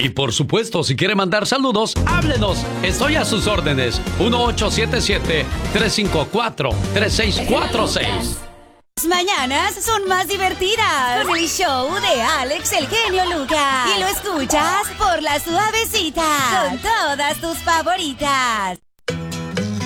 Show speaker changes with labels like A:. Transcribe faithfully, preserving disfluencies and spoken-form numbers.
A: Y por supuesto, si quiere mandar saludos, háblenos. Estoy a sus órdenes. uno ocho siete siete, tres cinco cuatro, tres seis cuatro seis.
B: Las mañanas son más divertidas. El show de Alex, el genio Lucas. Y lo escuchas por La Suavecita. Con todas tus favoritas.